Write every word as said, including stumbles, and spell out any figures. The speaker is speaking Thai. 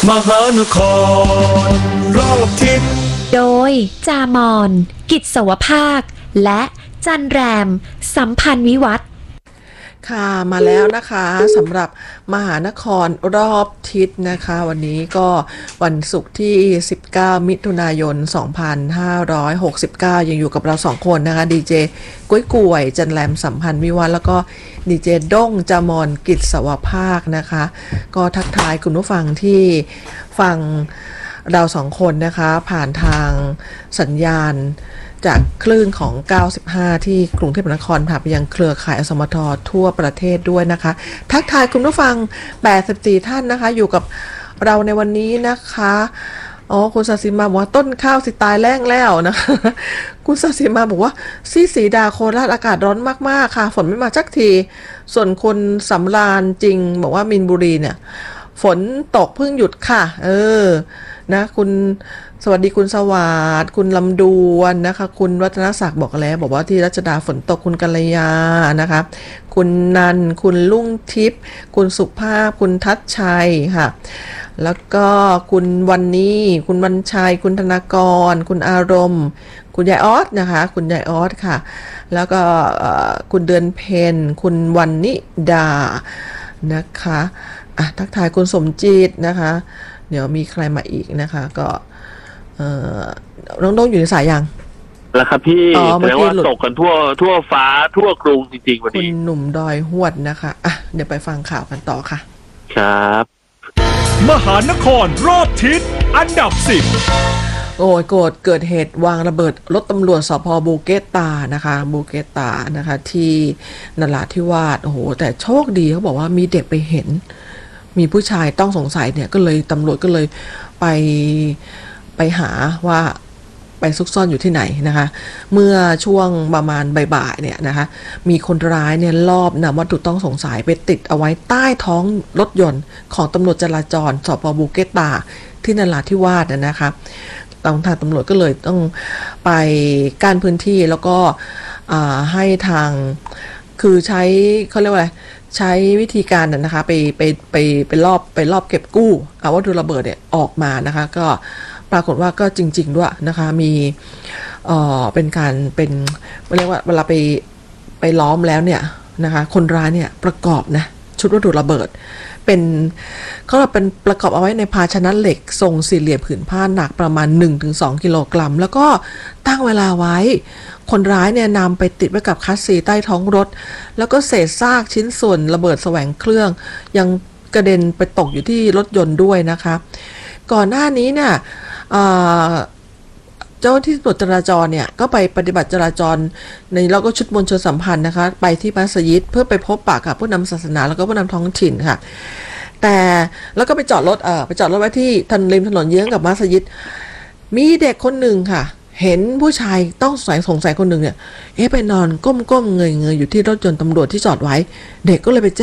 มหานครรอบทิศโดยจามอนกิจสวภาคและจันแรมสัมพันธ์วิวัฒน์ค่ะมาแล้วนะคะสำหรับมหานครรอบทิศนะคะวันนี้ก็วันศุกร์ที่สิบเก้ามิถุนายนสองพันห้าร้อยหกสิบเก้ายังอยู่กับเราสองคนนะคะดีเจกุ้ยก่วยจันแรมสัมพันธ์วิวัฒน์แล้วก็ดีเจด้งจามอนกิจสวภาคนะคะก็ทักทายคุณผู้ฟังที่ฟังเราสองคนนะคะผ่านทางสัญญาณจากคลื่นของเก้าสิบห้าที่กรุงเทพมหานครผ่านไปยังเครือข่ายอสมททั่วประเทศด้วยนะคะทักทายคุณผู้ฟังแปดสิบสี่ท่านนะคะอยู่กับเราในวันนี้นะคะอ๋อคุณศศิมาบอกว่าต้นข้าวสิตายแล้งแล้วนะคะคุณศศิมาบอกว่าซีสีดาโคราชอากาศร้อนมากๆค่ะฝนไม่มาสักทีส่วนคนสำราญจริงบอกว่ามีนบุรีเนี่ยฝนตกเพิ่งหยุดค่ะเออนะคุณสวัสดีคุณสวัสดิ์คุณลำดวนนะคะคุณวัฒนศักดิ์บอกแล้วบอกว่าที่รัชดาฝนตกคุณกัลยานะคะคุณนันคุณลุ่งทิพย์คุณสุภาพคุณทัชชัยค่ะแล้วก็คุณวันนี้คุณวันชัยคุณธนากรคุณอารมณ์คุณยายออสนะคะคุณยายออสค่ะแล้วก็คุณเดือนเพ็ญคุณวันนิดานะคะอ่ะทักทายคุณสมจิตนะคะเดี๋ยวมีใครมาอีกนะคะก็เอ่อน้องโด่งอยู่ในสายยังแล้วครับพี่แสดงว่าตกกันทั่วทั่วฟ้าทั่วกรุงจริงๆวันนี้คุณหนุ่มดอยหวดนะคะอ่ะเดี๋ยวไปฟังข่าวกันต่อค่ะครับมหานครรอบทิศอันดับสิบโอ้ยโกรธเกิดเหตุวางระเบิดรถตำรวจสภ.บูเกตานะคะบูเกตานะคะที่นราธิวาสโอ้โหแต่โชคดีเขาบอกว่ามีเด็กไปเห็นมีผู้ชายต้องสงสัยเนี่ยก็เลยตำรวจก็เลยไปไปหาว่าไปซุกซ่อนอยู่ที่ไหนนะคะเมื่อช่วงประมาณบ่ายๆเนี่ยนะคะมีคนร้ายเนี่ยลอบนำวัตถุต้องสงสัยไปติดเอาไว้ใต้ท้องรถยนต์ของตำรวจจราจรสภ.บูเกตาที่นราธิวาสนะคะทางทางตำรวจก็เลยต้องไปกั้นพื้นที่แล้วก็ให้ทางคือใช้เขาเรียกว่าอะไรใช้วิธีการนะคะไปไปไปไปรอบไปรอบเก็บกู้เอาวัตถุระเบิดเนี่ยออกมานะคะก็ปรากฏว่าก็จริงๆด้วยนะคะมีเอ่อเป็นการเป็นเรียกว่าเวลาไปไปล้อมแล้วเนี่ยนะคะคนร้ายเนี่ยประกอบนะชุดวัตถุระเบิดเป็นเขาเป็นประกอบเอาไว้ในภาชนะเหล็กทรงสี่เหลี่ยมผืนผ้าหนักประมาณ หนึ่งถึงสอง กิโลกรัมแล้วก็ตั้งเวลาไว้คนร้ายเนี่ยนำไปติดไว้กับคัสซีใต้ท้องรถแล้วก็เศษซากชิ้นส่วนระเบิดแสวงเครื่องยังกระเด็นไปตกอยู่ที่รถยนต์ด้วยนะคะก่อนหน้านี้เนี่ยเจ้าที่ตำรวจจราจรเนี่ยก็ไปปฏิบัติจราจรในแล้วก็ชุดมวลชนสัมพันธ์นะคะไปที่มัสยิดเพื่อไปพบปะกับผู้นำศาสนาแล้วก็ผู้นำท้องถิ่นค่ะแต่แล้วก็ไปจอดรถเออไปจอดรถไว้ที่ถนนริมถนนเยื้องกับมัสยิดมีเด็กคนหนึ่งค่ะเห็นผู้ชายต้องสงสัยสงสัยคนหนึ่งเนี่ยเอ๊ะไปนอนก้มๆเงยๆอยู่ที่รถยนต์ตำรวจที่จอดไว้เด็กก็เลยไปแจ้ง